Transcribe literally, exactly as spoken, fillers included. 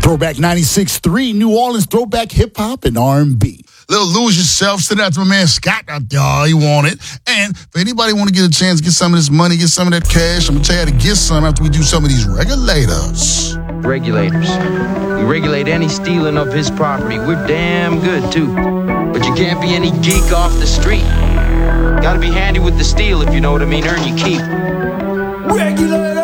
Throwback ninety-six point three, New Orleans throwback hip-hop and R and B. Little Lose Yourself. Send out to my man Scott out there. Oh, he want it. And if anybody want to get a chance to get some of this money, get some of that cash, I'm going to tell you how to get some after we do some of these regulators. Regulators. We regulate any stealing of his property. We're damn good, too. But you can't be any geek off the street. Gotta be handy with the steel, if you know what I mean. Earn your keep. Regulators!